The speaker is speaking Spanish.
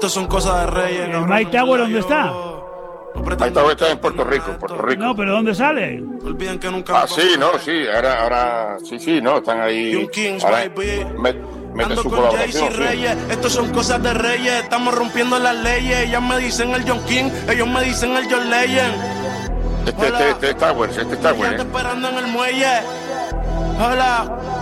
Esto son cosas de reyes. ¿El Mike Tower dónde está? Mike Tower está en Puerto Rico, No, pero ¿dónde sale? Olviden que nunca. Sí, no, sí, ahora, sí, no, están ahí. Ahora, mete su colaboración. Reyes, estos son cosas de reyes, estamos rompiendo las leyes. Ellas me dicen el John King, ellos me dicen el John Legend. Este está bueno, esperando en el muelle. Hola.